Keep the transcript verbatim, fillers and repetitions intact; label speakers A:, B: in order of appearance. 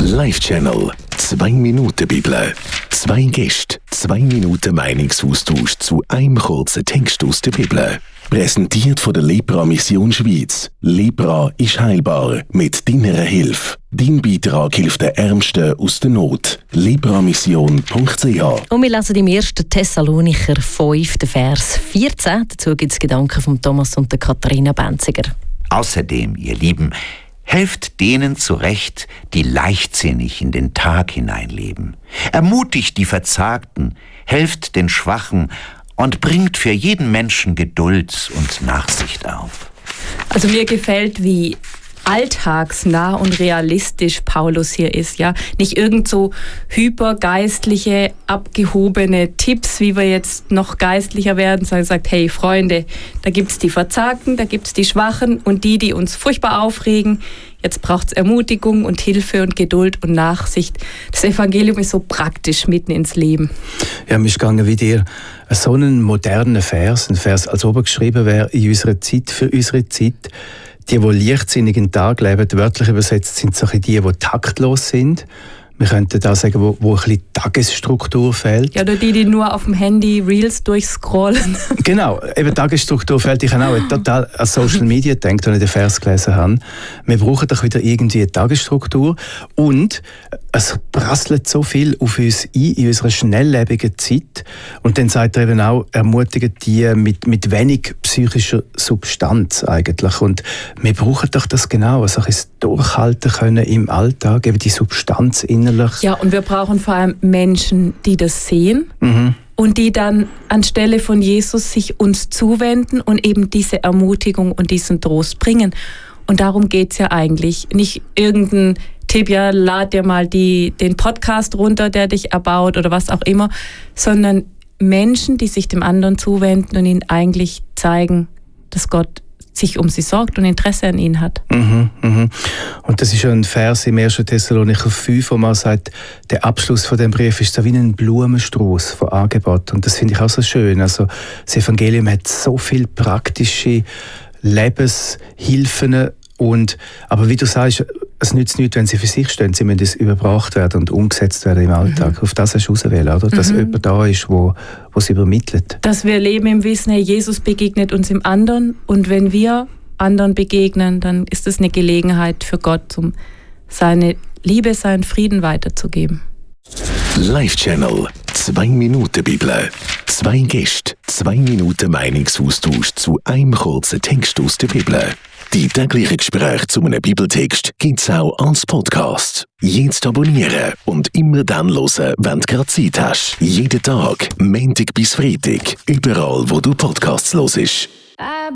A: Live-Channel. Zwei Minuten Bibel. Zwei Gäste, zwei Minuten Meinungsaustausch zu einem kurzen Text aus der Bibel. Präsentiert von der Lepra Mission Schweiz. Lepra ist heilbar mit deiner Hilfe. Dein Beitrag hilft den Ärmsten aus der Not. lepramission punkt c h.
B: Und wir lesen im ersten Thessalonicher fünf, den Vers vierzehn. Dazu gibt es Gedanken von Thomas und der Katharina Benziger.
C: Außerdem, ihr Lieben, helft denen zurecht, die leichtsinnig in den Tag hineinleben. Ermutigt die Verzagten, helft den Schwachen und bringt für jeden Menschen Geduld und Nachsicht auf.
D: Also mir gefällt, wie alltagsnah und realistisch Paulus hier ist, ja. Nicht irgend so hypergeistliche, abgehobene Tipps, wie wir jetzt noch geistlicher werden, sondern sagt, hey Freunde, da gibt's die Verzagten, da gibt's die Schwachen und die, die uns furchtbar aufregen. Jetzt braucht's Ermutigung und Hilfe und Geduld und Nachsicht. Das Evangelium ist so praktisch mitten ins Leben.
E: Ja, mir ist gegangen wie dir so einen modernen Vers, ein Vers, als ob er geschrieben wäre in unserer Zeit, für unsere Zeit. Die, die leichtsinnig in den Tag leben, wörtlich übersetzt, sind so die, die taktlos sind. Wir könnten da sagen, wo, wo ein bisschen Tagesstruktur fehlt.
D: Ja, oder die, die nur auf dem Handy Reels durchscrollen. Genau,
E: eben Tagesstruktur fehlt. Ich habe auch total an Social Media gedacht, als ich den Vers gelesen habe. Wir brauchen doch wieder irgendwie eine Tagesstruktur. Und es prasselt so viel auf uns ein in unserer schnelllebigen Zeit. Und dann sagt er eben auch, ermutigen die mit, mit wenig psychischer Substanz eigentlich. Und wir brauchen doch das genau, also ein durchhalten können im Alltag, eben die Substanz innerlich.
D: Ja, und wir brauchen vor allem Menschen, die das sehen. Mhm. Und die dann anstelle von Jesus sich uns zuwenden und eben diese Ermutigung und diesen Trost bringen. Und darum geht's ja eigentlich. Nicht irgendein Tipp, ja, lad dir mal die, den Podcast runter, der dich erbaut oder was auch immer, sondern Menschen, die sich dem anderen zuwenden und ihnen eigentlich zeigen, dass Gott sich um sie sorgt und Interesse an ihnen hat.
E: Mhm, mhm. Und das ist ja ein Vers im ersten Thessalonicher fünf, wo man sagt, der Abschluss von dem Brief ist so wie ein Blumenstrauß von Angebot. Und das finde ich auch so schön. Also das Evangelium hat so viele praktische Lebenshilfen. Und, aber wie du sagst, es nützt nichts, wenn sie für sich stehen. Sie müssen das überbracht werden und umgesetzt werden im Alltag. Mhm. Auf das hast du ausgewählt, oder? Dass mhm. jemand da ist, wo, wo sie übermittelt.
D: Dass wir leben im Wissen, hey, Jesus begegnet uns im anderen. Und wenn wir anderen begegnen, dann ist es eine Gelegenheit für Gott, um seine Liebe, seinen Frieden weiterzugeben.
A: Live-Channel. Zwei Minuten Bibel. Zwei Gäste, zwei Minuten Meinungsaustausch zu einem kurzen Text aus der Bibel. Die täglichen Gespräche zu einem Bibeltext gibt es auch als Podcast. Jetzt abonnieren und immer dann hören, wenn du gerade Zeit hast. Jeden Tag, Montag bis Freitag, überall wo du Podcasts hörst.